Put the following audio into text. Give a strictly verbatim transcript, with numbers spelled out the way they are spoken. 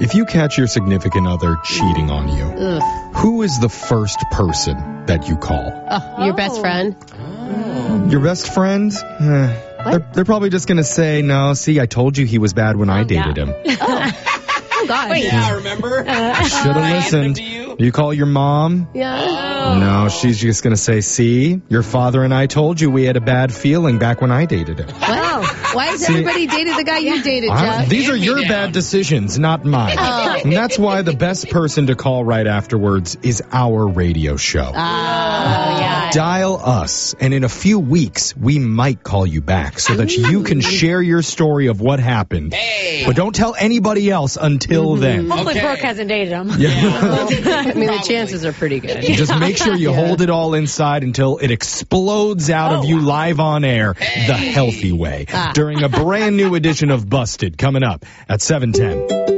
If you catch your significant other cheating on you, Ugh. who is the first person that you call? Oh, your best friend? Oh. Your best friend? Eh, they're, they're probably just going to say, no, see, I told you he was bad when I dated yeah. him. Oh, God. Wait. Yeah, remember? Uh, Should have listened. You? you call your mom? Yeah. No, she's just going to say, see, your father and I told you we had a bad feeling back when I dated him. Wow. Why has See, everybody dated the guy you dated, I, Jeff? these are your down. bad decisions, not mine. Oh. And that's why the best person to call right afterwards is our radio show. Oh, yeah. Dial us, and in a few weeks, we might call you back so that you can share your story of what happened. Hey. But don't tell anybody else until Mm-hmm. then. Hopefully Okay. Brooke hasn't dated him. Yeah. I mean, the Probably. chances are pretty good. Just make sure you Yeah. hold it all inside until it explodes out of you live on air the healthy way Ah. during a brand new edition of Busted coming up at seven ten.